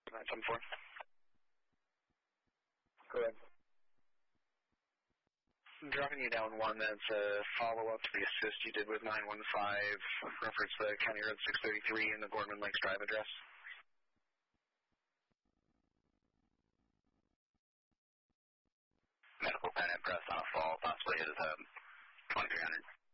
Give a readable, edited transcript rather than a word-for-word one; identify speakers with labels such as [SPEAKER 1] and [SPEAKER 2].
[SPEAKER 1] 974.
[SPEAKER 2] Go ahead.
[SPEAKER 1] Dropping you down one, that's a follow-up to the assist you did with 915, reference the County Road 633 and the Boardman Lakes Drive address.
[SPEAKER 3] Medical pen at press on a fall, possibly is 2300.